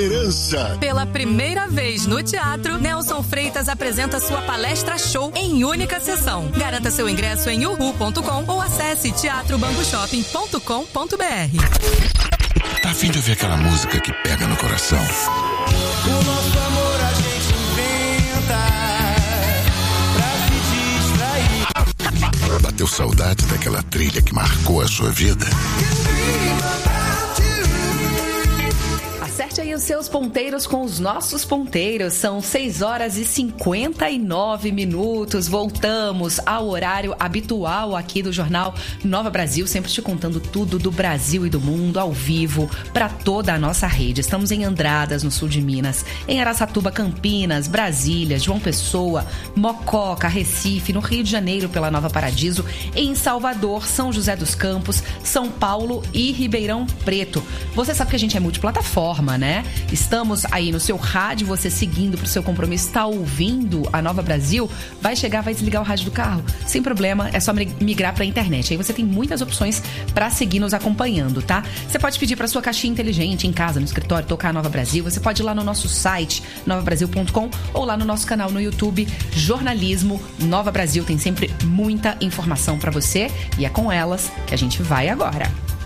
Pela primeira vez no teatro, Nelson Freitas apresenta sua palestra show em única sessão. Garanta seu ingresso em uhu.com ou acesse teatrobambushopping.com.br. Tá a fim de ouvir aquela música que pega no coração? O nosso amor a gente inventa pra se distrair. Bateu saudade daquela trilha que marcou a sua vida? Acerte aí os seus ponteiros com os nossos ponteiros. São 6h59. Voltamos ao horário habitual aqui do Jornal Nova Brasil, sempre te contando tudo do Brasil e do mundo ao vivo para toda a nossa rede. Estamos em Andradas, no sul de Minas, em Araçatuba, Campinas, Brasília, João Pessoa, Mococa, Recife, no Rio de Janeiro pela Nova Paradiso, em Salvador, São José dos Campos, São Paulo e Ribeirão Preto. Você sabe que a gente é multiplataforma, né? Estamos aí no seu rádio, você seguindo pro seu compromisso, está ouvindo a Nova Brasil, vai chegar, vai desligar o rádio do carro, sem problema, é só migrar pra internet. Aí você tem muitas opções para seguir nos acompanhando, tá? Você pode pedir pra sua caixinha inteligente em casa, no escritório, tocar a Nova Brasil. Você pode ir lá no nosso site, novabrasil.com, ou lá no nosso canal no YouTube, Jornalismo Nova Brasil. Tem sempre muita informação para você e é com elas que a gente vai agora.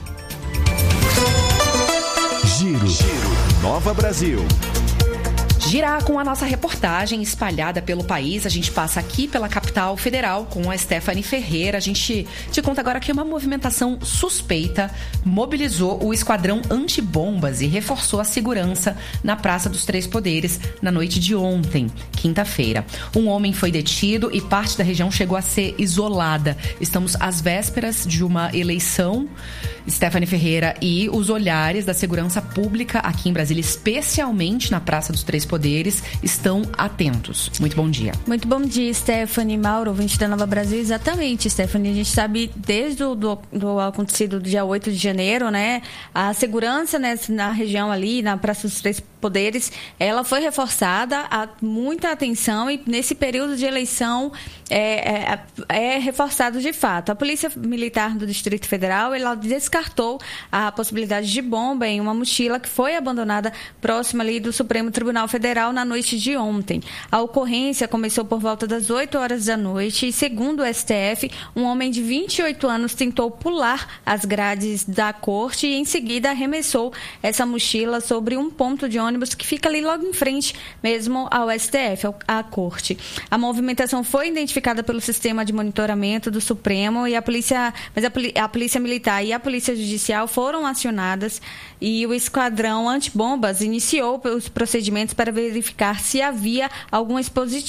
Giro Nova Brasil. Girar com a nossa reportagem espalhada pelo país. A gente passa aqui pela capital federal com a Stephanie Ferreira. A gente te conta agora que uma movimentação suspeita mobilizou o esquadrão antibombas e reforçou a segurança na Praça dos Três Poderes na noite de ontem, quinta-feira. Um homem foi detido e parte da região chegou a ser isolada. Estamos às vésperas de uma eleição, Stephanie Ferreira, e os olhares da segurança pública aqui em Brasília, especialmente na Praça dos Três Poderes, estão atentos. Muito bom dia. Muito bom dia, Stephanie, Mauro, ouvinte da Nova Brasil. Exatamente, Stephanie. A gente sabe desde do acontecido do dia 8 de janeiro, né? A segurança, né, na região ali, na Praça dos Três Poderes, ela foi reforçada, há muita atenção e nesse período de eleição é reforçado de fato. A Polícia Militar do Distrito Federal, ela descartou a possibilidade de bomba em uma mochila que foi abandonada próxima ali do Supremo Tribunal Federal na noite de ontem. A ocorrência começou por volta das 8 horas da noite e, segundo o STF, um homem de 28 anos tentou pular as grades da corte e, em seguida, arremessou essa mochila sobre um ponto de ônibus que fica ali logo em frente mesmo ao STF, à corte. A movimentação foi identificada pelo sistema de monitoramento do Supremo e a Polícia Militar e a Polícia Judicial foram acionadas e o esquadrão antibombas iniciou os procedimentos para verificar se havia algum expositivo.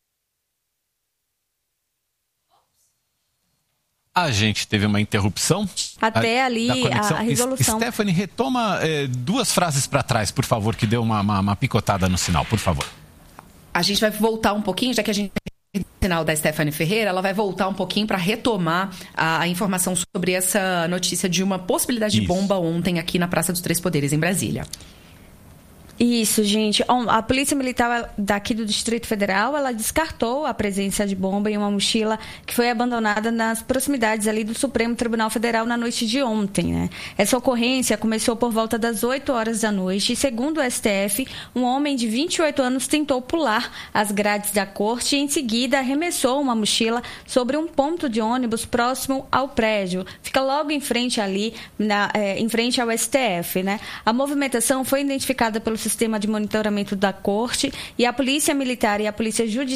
A gente teve uma interrupção. Até ali a resolução. Stephanie, retoma duas frases para trás, por favor, que deu uma picotada no sinal, por favor. A gente vai voltar um pouquinho, já que a gente tem o sinal da Stephanie Ferreira, ela vai voltar um pouquinho para retomar a informação sobre essa notícia de uma possibilidade de bomba ontem aqui na Praça dos Três Poderes, em Brasília. Isso, gente. A Polícia Militar daqui do Distrito Federal, ela descartou a presença de bomba em uma mochila que foi abandonada nas proximidades ali do Supremo Tribunal Federal na noite de ontem, né? Essa ocorrência começou por volta das 8 horas da noite e, segundo o STF, um homem de 28 anos tentou pular as grades da corte e, em seguida, arremessou uma mochila sobre um ponto de ônibus próximo ao prédio. Fica logo em frente ali, em frente ao STF, né? A movimentação foi identificada pelo sistema de monitoramento da corte e a Polícia Militar e a Polícia Judiciária